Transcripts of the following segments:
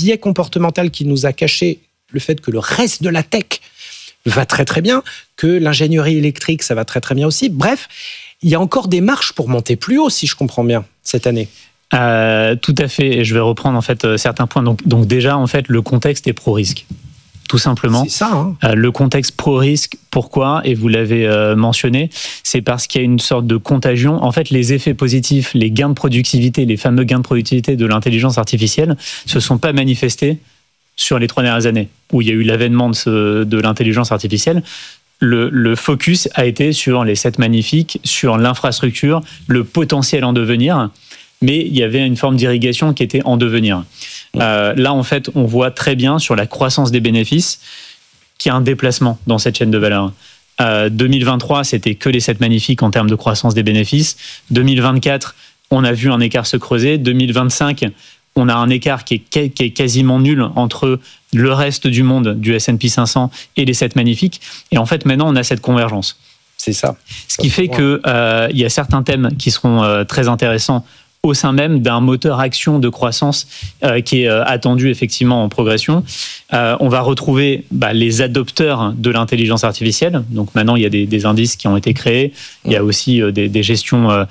biais comportemental qui nous a caché le fait que le reste de la tech va très très bien, que l'ingénierie électrique, ça va très très bien aussi. Bref, il y a encore des marches pour monter plus haut, si je comprends bien, cette année. Tout à fait, et je vais reprendre en fait certains points. Donc déjà, en fait, le contexte est pro-risque. Tout simplement. C'est ça. Le contexte pro-risque, pourquoi ? Et vous l'avez mentionné, c'est parce qu'il y a une sorte de contagion. En fait, les effets positifs, les gains de productivité, les fameux gains de productivité de l'intelligence artificielle, se sont pas manifestés sur les 3 dernières années, où il y a eu l'avènement de l'intelligence artificielle. Le focus a été sur les 7 magnifiques, sur l'infrastructure, le potentiel en devenir, mais il y avait une forme d'irrigation qui était en devenir. Là, en fait, on voit très bien sur la croissance des bénéfices qu'il y a un déplacement dans cette chaîne de valeur. 2023, c'était que les 7 magnifiques en termes de croissance des bénéfices. 2024, on a vu un écart se creuser. 2025, on a un écart qui est quasiment nul entre le reste du monde, du S&P 500 et les 7 magnifiques. Et en fait, maintenant, on a cette convergence. C'est ça. Ce qui fait qu'il y a certains thèmes qui seront très intéressants au sein même d'un moteur action de croissance qui est attendu effectivement en progression. On va retrouver les adopteurs de l'intelligence artificielle. Donc maintenant, il y a des indices qui ont été créés. Il y a aussi des gestions,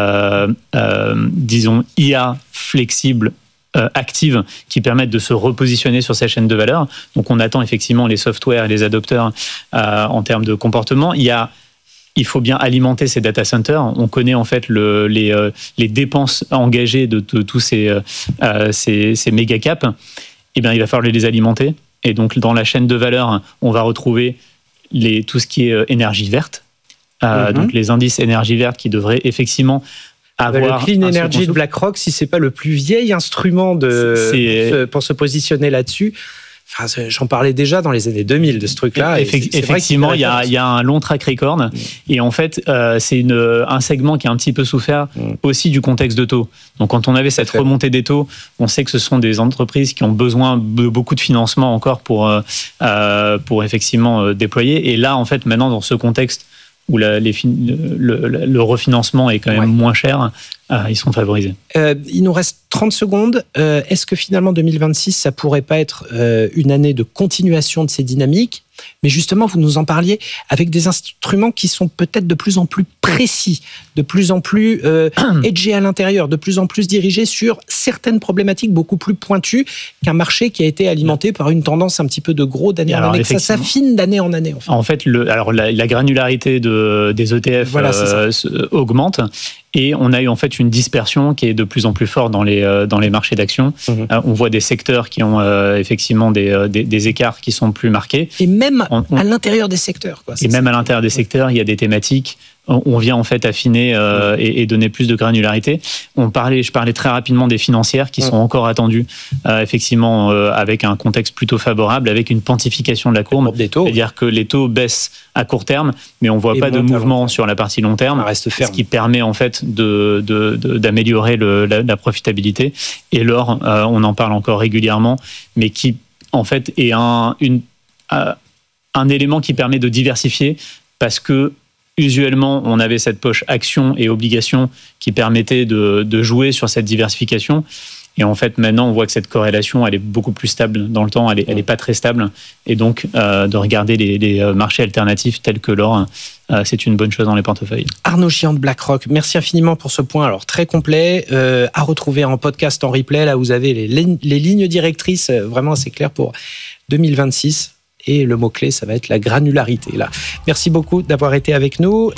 disons, IA flexibles, actives, qui permettent de se repositionner sur ces chaînes de valeur. Donc on attend effectivement les softwares et les adopteurs en termes de comportement. Il faut bien alimenter ces data centers. On connaît en fait les dépenses engagées de tous ces méga caps. Eh bien, il va falloir les alimenter. Et donc, dans la chaîne de valeur, on va retrouver tout ce qui est énergie verte. Donc, les indices énergie verte qui devraient effectivement avoir... Le Clean Energy de BlackRock, si c'est pas le plus vieil instrument pour se positionner là-dessus. Enfin, j'en parlais déjà dans les années 2000 de ce truc-là. Effectivement, il y a un long track record. Et en fait, c'est un segment qui a un petit peu souffert aussi du contexte de taux. Donc, quand on avait cette remontée des taux, on sait que ce sont des entreprises qui ont besoin de beaucoup de financement encore pour effectivement déployer. Et là, en fait, maintenant, dans ce contexte où le refinancement est quand même moins cher, ils sont favorisés. Il nous reste 30 secondes. Est-ce que finalement 2026, ça pourrait pas être une année de continuation de ces dynamiques ? Mais justement, vous nous en parliez avec des instruments qui sont peut-être de plus en plus précis, de plus en plus edgés à l'intérieur, de plus en plus dirigés sur certaines problématiques beaucoup plus pointues qu'un marché qui a été alimenté par une tendance un petit peu de gros d'année en année, que ça s'affine d'année en année. En fait, la granularité des ETF augmente. Et on a eu en fait une dispersion qui est de plus en plus forte dans les marchés d'actions. On voit des secteurs qui ont effectivement des écarts qui sont plus marqués. Et même à l'intérieur des secteurs. Même à l'intérieur des secteurs, il y a des thématiques. On vient en fait affiner et donner plus de granularité. Je parlais très rapidement des financières qui sont encore attendues, effectivement, avec un contexte plutôt favorable, avec une pontification de la courbe. C'est-à-dire que les taux baissent à court terme, mais on ne voit pas de mouvement sur la partie long terme, ce qui permet en fait d'améliorer la profitabilité. Et l'or, on en parle encore régulièrement, mais qui en fait est un élément qui permet de diversifier, parce que usuellement, on avait cette poche actions et obligations qui permettait de jouer sur cette diversification. Et en fait, maintenant, on voit que cette corrélation, elle est beaucoup plus stable dans le temps. Elle est pas très stable. Et donc, de regarder les marchés alternatifs tels que l'or, c'est une bonne chose dans les portefeuilles. Arnaud Chiant de BlackRock, merci infiniment pour ce point. Alors, très complet, à retrouver en podcast, en replay. Là, vous avez les lignes directrices. Vraiment, c'est clair pour 2026. Et le mot-clé, ça va être la granularité. Là. Merci beaucoup d'avoir été avec nous.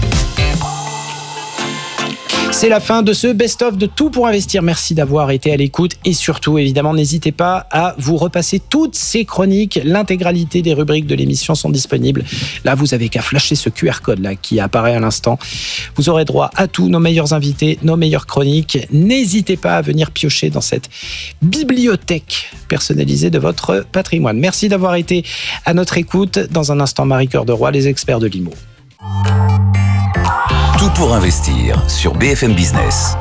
C'est la fin de ce best-of de Tout pour investir. Merci d'avoir été à l'écoute. Et surtout, évidemment, n'hésitez pas à vous repasser toutes ces chroniques. L'intégralité des rubriques de l'émission sont disponibles. Là, vous avez qu'à flasher ce QR code là qui apparaît à l'instant. Vous aurez droit à tous nos meilleurs invités, nos meilleures chroniques. N'hésitez pas à venir piocher dans cette bibliothèque personnalisée de votre patrimoine. Merci d'avoir été à notre écoute. Dans un instant, Marie-Cœur de Roy, les experts de l'IMO. Tout pour investir sur BFM Business.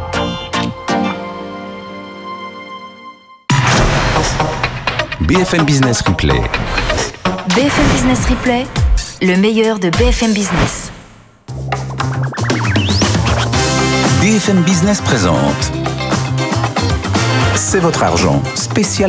BFM Business Replay. BFM Business Replay, le meilleur de BFM Business. BFM Business présente C'est votre argent, spécial